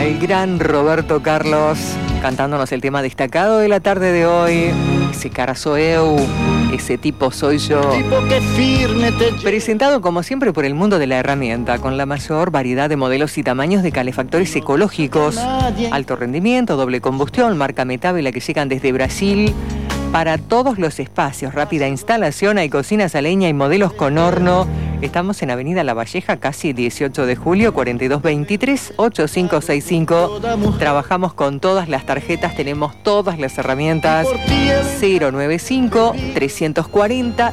el gran Roberto Carlos, cantándonos el tema destacado de la tarde de hoy. Ese cara soy eu, ese tipo soy yo. Presentado como siempre por el mundo de la herramienta, con la mayor variedad de modelos y tamaños de calefactores ecológicos. Alto rendimiento, doble combustión, marca Metabela, que llegan desde Brasil. Para todos los espacios, rápida instalación, hay cocinas a leña y modelos con horno. Estamos en Avenida La Valleja, casi 18 de julio, 4223-8565. Trabajamos con todas las tarjetas, tenemos todas las herramientas. 095-340